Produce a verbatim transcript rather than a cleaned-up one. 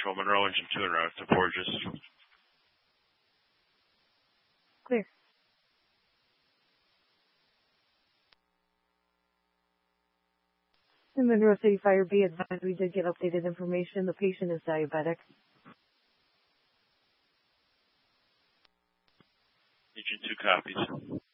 Central Monroe, engine two en route to Porges. Clear. In Monroe City Fire, be advised we did get updated information. The patient is diabetic. Engine two copies.